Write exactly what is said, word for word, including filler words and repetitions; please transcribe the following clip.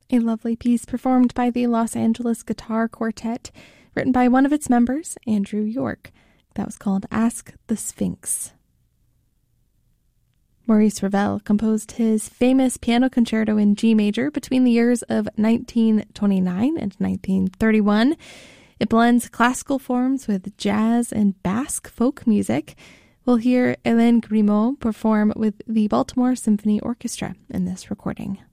a lovely piece performed by the Los Angeles Guitar Quartet, written by one of its members, Andrew York. That was called Ask the Sphinx. Maurice Ravel composed his famous piano concerto in G major between the years of nineteen twenty-nine and nineteen thirty-one. It blends classical forms with jazz and Basque folk music. We'll hear Hélène Grimaud perform with the Baltimore Symphony Orchestra in this recording.